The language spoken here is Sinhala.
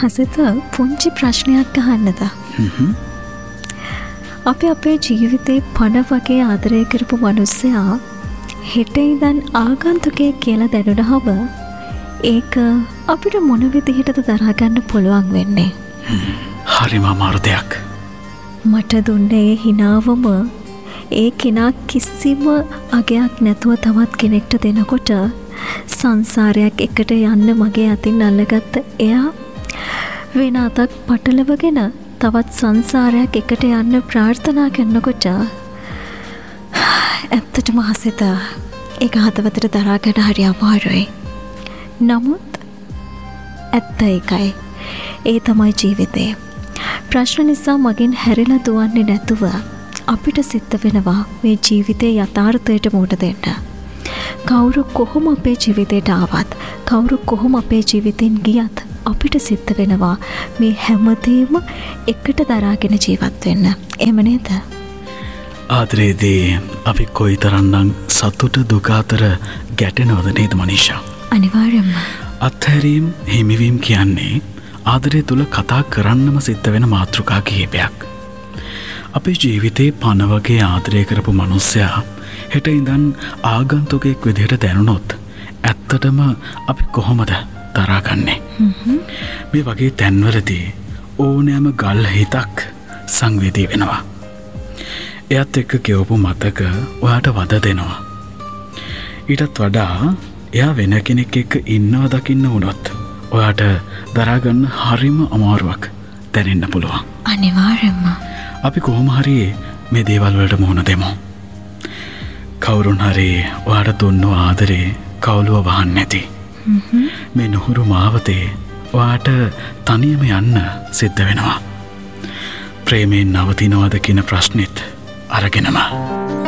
හසිත පුංචි ප්‍රශ්නයක් අහන්නද? අපි අපේ ජීවිතේ පණ වගේ ආදරය කරපු මිනිස්සයා හෙට ඉඳන් ආගන්තුකයෙක් කියලා දැනුණාම ඒක අපිට මොන විදිහටද දරා ගන්න පුළුවන් වෙන්නේ? හරිම අමාරු දෙයක්. මට දුන්නේ හිනාවම ඒ කෙනා කිසිම අගයක් නැතුව තවත් කෙනෙක්ට දෙනකොට සංසාරයක් එකට යන්න මගේ අතින් අල්ලගත්ත එයා වෙන අතක් පටලවගෙන තවත් සංසාරයක් එකට යන්න ප්‍රාර්ථනා කරනකොට ඇත්තටම හසිත ඒක හදවතට දරාගන්න හරි අමාරුයි. නමුත් ඇත්ත ඒකයි. ඒ තමයි ජීවිතේ. ප්‍රශ්න නිසා මගෙන් හැරිලා දුවන්නේ නැතුව අපිට සිද්ධ වෙනවා මේ ජීවිතේ යථාර්ථයට මුහුණ දෙන්න. කවුරු කොහොම අපේ ජීවිතේට ආවත්, කවුරු කොහොම අපේ ජීවිතෙන් ගියත් අපිට සිද්ධ වෙනවා මේ හැමදේම එකට දරාගෙන ජීවත් වෙන්න. එහෙම නේද? ආදරේදී අපි කොයිතරම්නම් සතුට දුක අතර ගැටෙනවද නේද මනීෂා? අනිවාර්යයෙන්ම. අත්හැරීම් හිමිවීම කියන්නේ ආදරය තුල කතා කරන්නම සිද්ධ වෙන මාතෘකා කිහිපයක්. අපේ ජීවිතේ පණ වගේ ආදරය කරපු මිනිස්සයා හෙට ඉඳන් ආගන්තුකෙක් විදිහට දැනුනොත් ඇත්තටම අපි කොහොමද දරාගන්නේ? මේ වගේ තැන්වලදී ඕනෑම ගල් හිතක් සංවේදී වෙනවා. එයත් එක්ක ගෙවපු මතක ඔයාට වද දෙනවා. ඊටත් වඩා එයා වෙන කෙනෙක් එක්ක ඉන්නව දකින්න වුණොත් ඔයාට දරාගන්න හරිම අමාරුවක් දැනෙන්න පුළුවන්. අනිවාර්යයෙන්ම. අපි කොහොම හරි මේ දේවල් වලට මුහුණ දෙමු. කවුරුන් හරි ඔයාට දුන්නු ආදරේ කවුලුව වහන්න නැති. මේ නුහුරු මාවතේ ඔයාට තනියම යන්න සිද්ධ වෙනවා. ප්‍රේමයෙන් නවතිනවද කියන ප්‍රශ්නෙත් අරගෙනම.